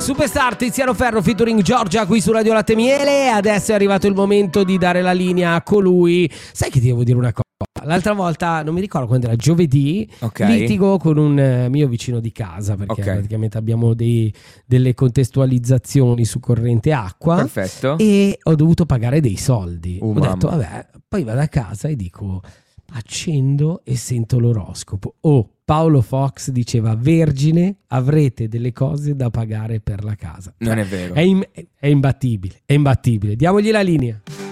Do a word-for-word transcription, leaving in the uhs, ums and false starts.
Superstar, Tiziano Ferro featuring Giorgia qui su Radio Latte Miele. Adesso è arrivato il momento di dare la linea a colui. Sai che ti devo dire una cosa? L'altra volta, non mi ricordo quando era, giovedì, okay. litigo con un eh, mio vicino di casa perché okay. praticamente abbiamo dei, delle contestualizzazioni su corrente acqua. Perfetto. E ho dovuto pagare dei soldi. Uh, ho mamma. detto vabbè, poi vado a casa e dico, accendo e sento l'oroscopo. Oh, Paolo Fox diceva: vergine, avrete delle cose da pagare per la casa. Non è vero. È, im- è imbattibile, è imbattibile. Diamogli la linea.